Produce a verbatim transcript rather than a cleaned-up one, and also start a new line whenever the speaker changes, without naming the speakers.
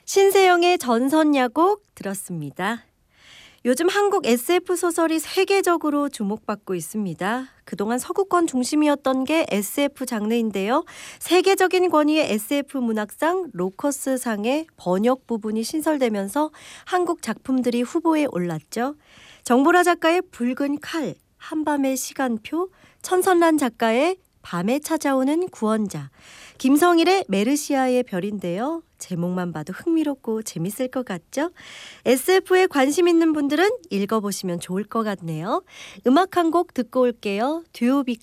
신세영의 전선야곡 들었습니다. 요즘 한국 에스에프 소설이 세계적으로 주목받고 있습니다. 그동안 서구권 중심이었던 게 에스에프 장르인데요. 세계적인 권위의 에스에프 문학상 로커스상의 번역 부분이 신설되면서 한국 작품들이 후보에 올랐죠. 정보라 작가의 붉은 칼, 한밤의 시간표, 천선란 작가의 밤에 찾아오는 구원자, 김성일의 메르시아의 별인데요. 제목만 봐도 흥미롭고 재밌을 것 같죠? 에스에프에 관심 있는 분들은 읽어보시면 좋을 것 같네요. 음악 한 곡 듣고 올게요. 듀오비